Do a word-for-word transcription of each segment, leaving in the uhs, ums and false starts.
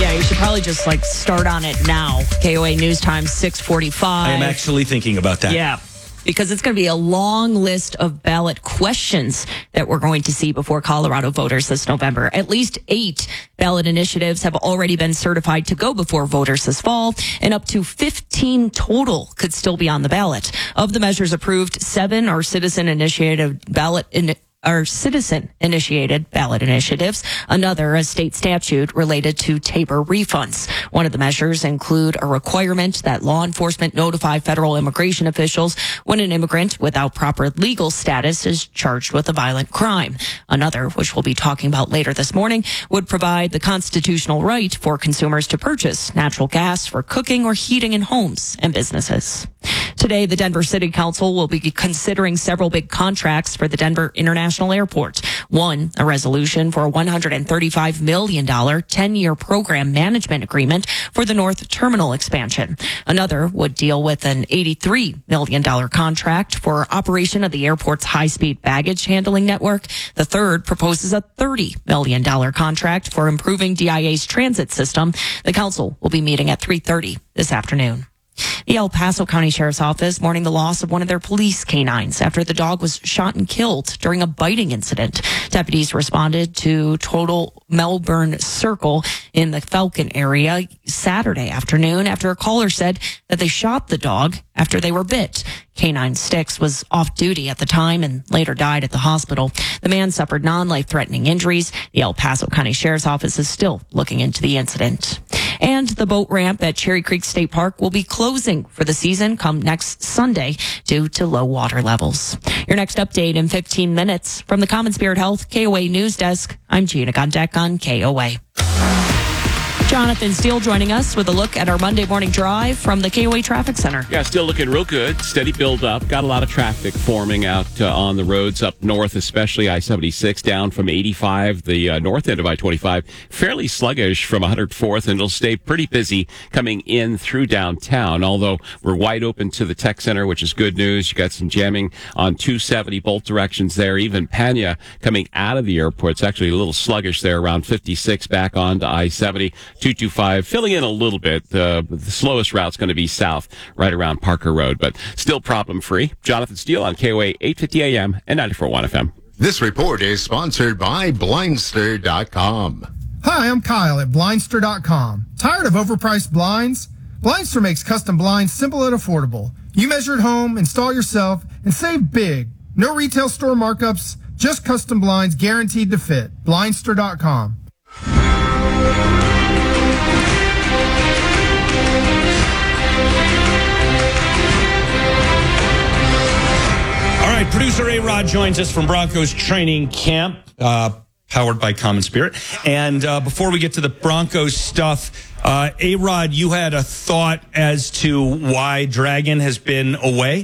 Yeah, you should probably just like start on it now. K O A News Time six forty-five. I am actually thinking about that. Yeah. Because it's going to be a long list of ballot questions that we're going to see before Colorado voters this November. At least eight ballot initiatives have already been certified to go before voters this fall, and up to fifteen total could still be on the ballot. Of the measures approved, seven are citizen-initiated ballot in are citizen-initiated ballot initiatives. Another, a state statute related to Tabor refunds. One of the measures include a requirement that law enforcement notify federal immigration officials when an immigrant without proper legal status is charged with a violent crime. Another, which we'll be talking about later this morning, would provide the constitutional right for consumers to purchase natural gas for cooking or heating in homes and businesses. Today, the Denver City Council will be considering several big contracts for the Denver International Airport. One, a resolution for a one hundred thirty-five million dollars ten-year program management agreement for the North Terminal expansion. Another would deal with an eighty-three million dollars contract for operation of the airport's high-speed baggage handling network. The third proposes a thirty million dollars contract for improving D I A's transit system. The council will be meeting at three thirty this afternoon. The El Paso County Sheriff's Office mourning the loss of one of their police canines after the dog was shot and killed during a biting incident. Deputies responded to Total Melbourne Circle in the Falcon area Saturday afternoon after a caller said that they shot the dog after they were bit. Canine Sticks was off duty at the time and later died at the hospital. The man suffered non-life-threatening injuries. The El Paso County Sheriff's Office is still looking into the incident. And the boat ramp at Cherry Creek State Park will be closing for the season come next Sunday due to low water levels. Your next update in fifteen minutes from the Common Spirit Health K O A News Desk. I'm Gina Gondek on K O A. Jonathan Steele joining us with a look at our Monday morning drive from the K O A Traffic Center. Yeah, still looking real good. Steady build up. Got a lot of traffic forming out uh, on the roads up north, especially I seventy-six down from eighty-five, the uh, north end of I twenty-five. Fairly sluggish from one hundred fourth, and it'll stay pretty busy coming in through downtown, although we're wide open to the tech center, which is good news. You got some jamming on two seventy both directions there. Even Pena coming out of the airport. It's actually a little sluggish there around fifty-six back on to I seventy. two twenty-five, filling in a little bit. Uh, the slowest route's going to be south, right around Parker Road, but still problem-free. Jonathan Steele on K O A eight fifty A M and ninety-four point one F M. This report is sponsored by Blindster dot com. Hi, I'm Kyle at Blindster dot com. Tired of overpriced blinds? Blindster makes custom blinds simple and affordable. You measure at home, install yourself, and save big. No retail store markups, just custom blinds guaranteed to fit. Blindster dot com. All right, producer A-Rod joins us from Broncos training camp, uh, powered by Common Spirit. And uh, before we get to the Broncos stuff, uh, A-Rod, you had a thought as to why Dragon has been away?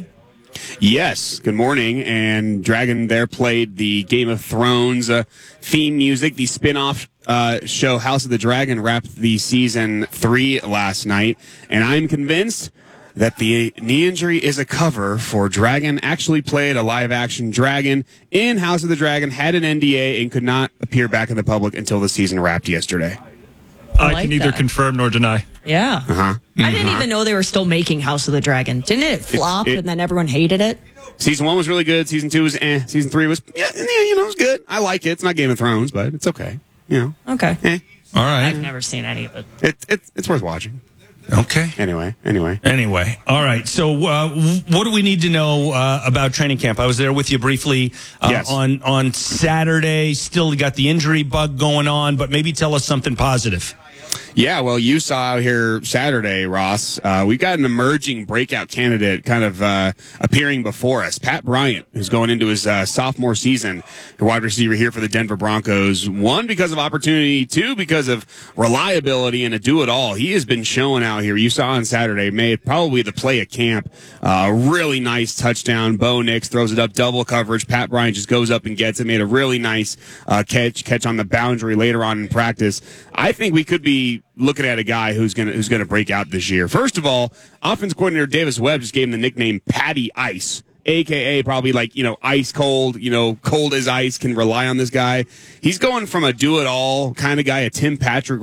Yes, good morning. And Dragon there played the Game of Thrones uh, theme music. The spin-off uh, show House of the Dragon wrapped the season three last night. And I'm convinced that the knee injury is a cover for Dragon. Actually played a live-action dragon in House of the Dragon, had an N D A, and could not appear back in the public until the season wrapped yesterday. I, I like can neither that. confirm nor deny. Yeah. Uh-huh. I didn't even know they were still making House of the Dragon. Didn't it flop it, and then everyone hated it? Season one was really good. Season two was eh. Season three was, yeah, yeah, you know, it was good. I like it. It's not Game of Thrones, but it's okay. You know. Okay. Eh. All right. I've never seen any of it. It, it, it's worth watching. Okay. Anyway, anyway. Anyway, all right. So, uh, what do we need to know uh, about training camp? I was there with you briefly uh, Yes. on on Saturday. Still got the injury bug going on, but maybe tell us something positive. Yeah, well, you saw out here Saturday, Ross. Uh, we got an emerging breakout candidate kind of uh, appearing before us. Pat Bryant, who's going into his uh, sophomore season, the wide receiver here for the Denver Broncos. One, because of opportunity. Two, because of reliability and a do-it-all. He has been showing out here. You saw on Saturday, made probably the play at camp. Uh, really nice touchdown. Bo Nix throws it up, double coverage. Pat Bryant just goes up and gets it. Made a really nice uh, catch, catch on the boundary later on in practice. I think we could be looking at a guy who's gonna who's gonna break out this year. First of all, offense coordinator Davis Webb just gave him the nickname Patty Ice, a k a probably like, you know, ice cold, you know, cold as ice, can rely on this guy. He's going from a do-it-all kind of guy, a Tim Patrick